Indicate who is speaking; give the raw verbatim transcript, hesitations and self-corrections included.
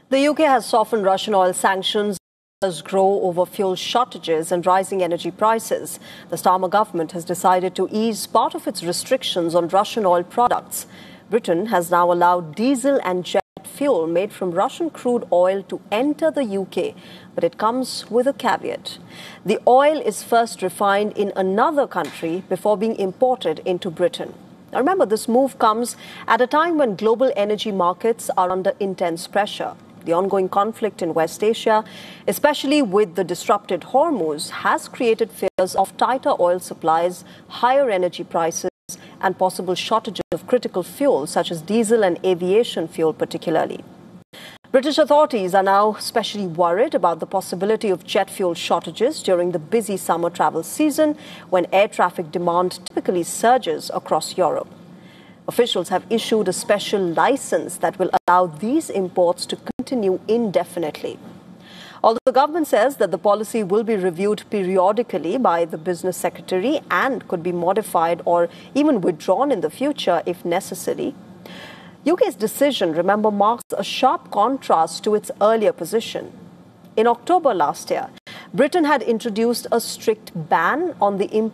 Speaker 1: The U K has softened Russian oil sanctions as grow over fuel shortages and rising energy prices. The Starmer government has decided to ease part of its restrictions on Russian oil products. Britain has now allowed diesel and jet fuel made from Russian crude oil to enter the U K, but it comes with a caveat. The oil is first refined in another country before being imported into Britain. Now remember, this move comes at a time when global energy markets are under intense pressure. The ongoing conflict in West Asia, especially with the disrupted Hormuz, has created fears of tighter oil supplies, higher energy prices, and possible shortages of critical fuels such as diesel and aviation fuel particularly. British authorities are now especially worried about the possibility of jet fuel shortages during the busy summer travel season when air traffic demand typically surges across Europe. Officials have issued a special license that will allow these imports to continue indefinitely. Although the government says that the policy will be reviewed periodically by the business secretary and could be modified or even withdrawn in the future if necessary, U K's decision, remember, marks a sharp contrast to its earlier position. In October last year, Britain had introduced a strict ban on the import